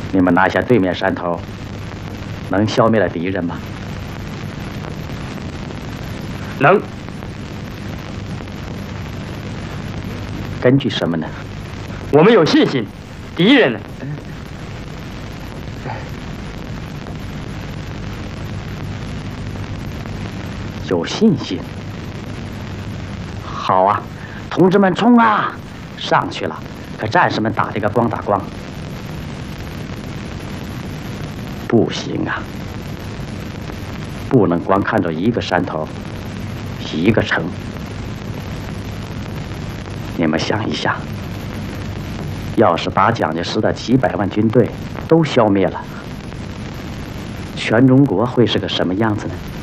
你们拿下对面山头，能消灭了敌人吗？ 能。 根据什么呢？ 我们有信心。敌人呢？ 有信心。好啊，同志们冲啊！上去了，可战士们打这个光打光。不行啊，不能光看着一个山头，一个城。你们想一想，要是把蒋介石的几百万军队都消灭了，全中国会是个什么样子呢？